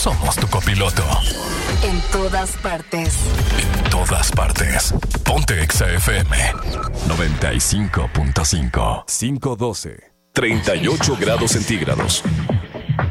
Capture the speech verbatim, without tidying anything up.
somos tu copiloto. En todas partes. En todas partes. Ponte Exa F M noventa y cinco punto cinco. cinco doce. treinta y ocho grados centígrados.